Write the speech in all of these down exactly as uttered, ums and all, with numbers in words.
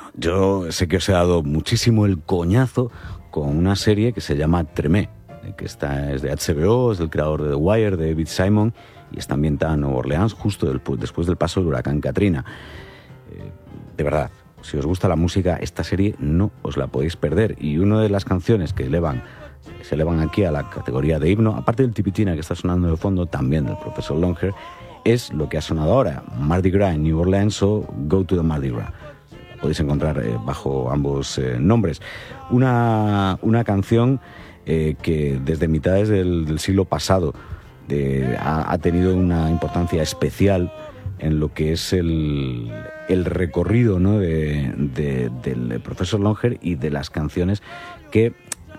yo sé que os he dado muchísimo el coñazo con una serie que se llama Tremé, que está, es de H B O, es del creador de The Wire, de David Simon, y está ambientada en Nueva Orleans justo del, después del paso del huracán Katrina. Eh, de verdad, si os gusta la música, esta serie no os la podéis perder. Y una de las canciones que elevan, se elevan aquí a la categoría de himno, aparte del tipitina que está sonando de fondo, también del profesor Longhair, es lo que ha sonado ahora, Mardi Gras en New Orleans o Go to the Mardi Gras. Podéis encontrar eh, bajo ambos eh, nombres. Una, una canción eh, que desde mitades del, del siglo pasado de, ha, ha tenido una importancia especial en lo que es el, el recorrido, ¿no?, de, de, del profesor Longhair y de las canciones que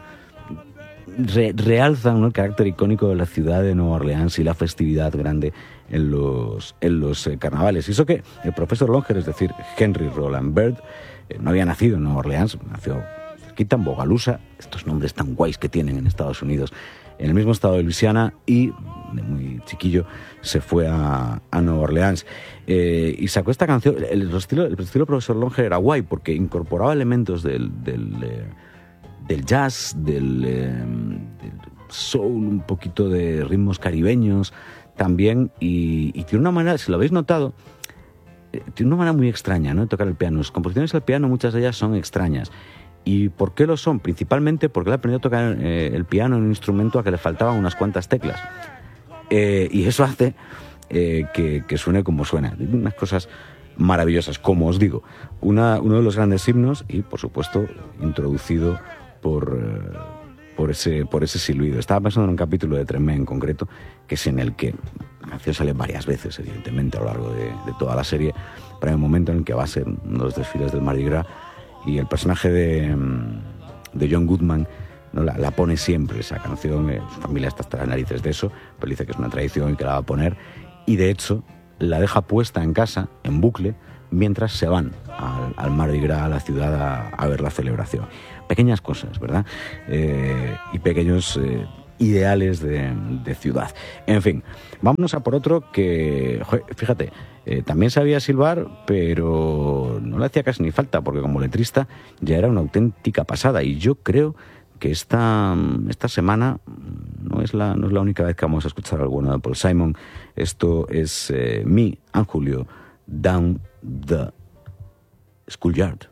re, realzan, ¿no?, el carácter icónico de la ciudad de Nueva Orleans y la festividad grande en los, en los eh, carnavales. Y eso que el profesor Longhair, es decir, Henry Roland Byrd, eh, no había nacido en Nueva Orleans, nació cerquita en Bogalusa, estos nombres tan guays que tienen en Estados Unidos, en el mismo estado de Luisiana, y de muy chiquillo se fue a, a Nueva Orleans eh, y sacó esta canción. El, el estilo el estilo del profesor Longhair era guay porque incorporaba elementos del, del, eh, del jazz, del, eh, del soul, un poquito de ritmos caribeños también, y, y tiene una manera, si lo habéis notado, eh, tiene una manera muy extraña, ¿no?, de tocar el piano. Las composiciones al piano, muchas de ellas son extrañas. ¿Y por qué lo son? Principalmente porque él aprendió a tocar eh, el piano en un instrumento a que le faltaban unas cuantas teclas. Eh, y eso hace eh, que, que suene como suena. Unas cosas maravillosas, como os digo. Una, uno de los grandes himnos y, por supuesto, introducido por, eh, por, ese, por ese silbido. Estaba pensando en un capítulo de Tremé en concreto, que es en el que la canción sale varias veces, evidentemente, a lo largo de, de toda la serie, pero hay un momento en el que va a ser uno de los desfiles del Mardi Gras y el personaje de, de John Goodman, ¿no?, la, la pone siempre, esa canción. Eh, su familia está hasta las narices de eso, pero dice que es una tradición y que la va a poner, y de hecho la deja puesta en casa, en bucle, mientras se van al, al Mardi Gras, a la ciudad, a, a ver la celebración. Pequeñas cosas, ¿verdad? Eh, y pequeños eh, ideales de, de ciudad. En fin, vámonos a por otro que, joder, fíjate, eh, también sabía silbar, pero no le hacía casi ni falta, porque como letrista ya era una auténtica pasada. Y yo creo que esta, esta semana no es, la, no es la única vez que vamos a escuchar alguna de Paul Simon. Esto es eh, Me and Julio, Down the Schoolyard.